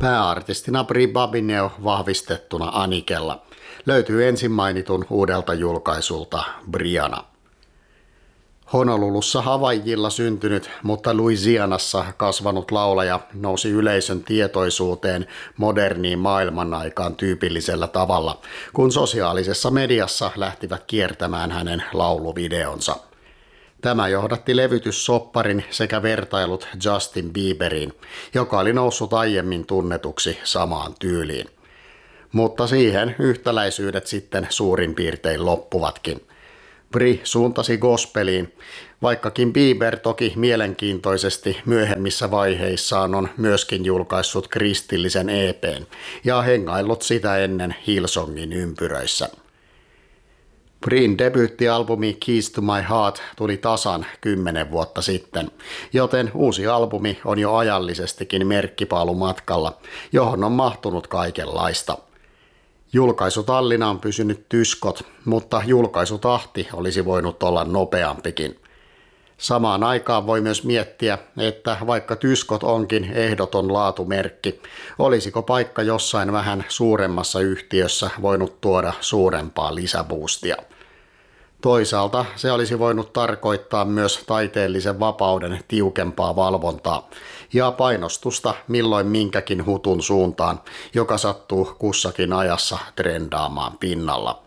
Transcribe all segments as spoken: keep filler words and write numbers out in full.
Pääartistina Bri Babineau vahvistettuna Anikella löytyy ensin mainitun uudelta julkaisulta Brianna. Honolulussa Havaijilla syntynyt, mutta Louisianassa kasvanut laulaja nousi yleisön tietoisuuteen moderniin maailmanaikaan tyypillisellä tavalla, kun sosiaalisessa mediassa lähtivät kiertämään hänen lauluvideonsa. Tämä johdatti levytyssopparin sekä vertailut Justin Bieberiin, joka oli noussut aiemmin tunnetuksi samaan tyyliin. Mutta siihen yhtäläisyydet sitten suurin piirtein loppuvatkin. Bri suuntasi gospeliin, vaikkakin Bieber toki mielenkiintoisesti myöhemmissä vaiheissaan on myöskin julkaissut kristillisen E P:n ja hengaillut sitä ennen Hillsongin ympyröissä. Brin debyyttialbumi Keys to My Heart tuli tasan kymmenen vuotta sitten, joten uusi albumi on jo ajallisestikin merkkipaalumatkalla, johon on mahtunut kaikenlaista. Julkaisutallina on pysynyt tyskot, mutta julkaisutahti olisi voinut olla nopeampikin. Samaan aikaan voi myös miettiä, että vaikka tyskot onkin ehdoton laatumerkki, olisiko paikka jossain vähän suuremmassa yhtiössä voinut tuoda suurempaa lisäboostia. Toisaalta se olisi voinut tarkoittaa myös taiteellisen vapauden tiukempaa valvontaa ja painostusta milloin minkäkin hutun suuntaan, joka sattuu kussakin ajassa trendaamaan pinnalla.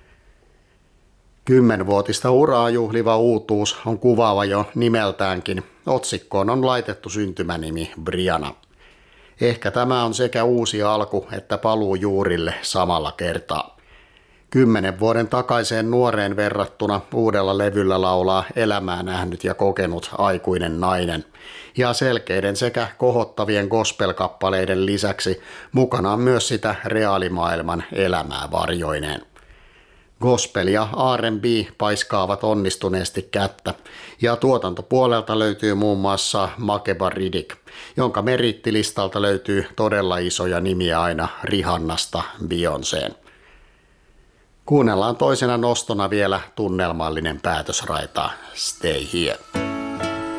Kymmenvuotista uraa juhliva uutuus on kuvaava jo nimeltäänkin. Otsikkoon on laitettu syntymänimi Brianna. Ehkä tämä on sekä uusi alku että paluu juurille samalla kertaa. Kymmenen vuoden takaiseen nuoreen verrattuna uudella levyllä laulaa elämää nähnyt ja kokenut aikuinen nainen. Ja selkeiden sekä kohottavien gospel-kappaleiden lisäksi mukana on myös sitä reaalimaailman elämää varjoineen. Gospel ja R and B paiskaavat onnistuneesti kättä, ja tuotantopuolelta löytyy muun muassa Makeba Riddick, jonka merittilistalta löytyy todella isoja nimiä aina Rihannasta Beyoncéen. Kuunnellaan toisena nostona vielä tunnelmallinen päätösraita Stay Here.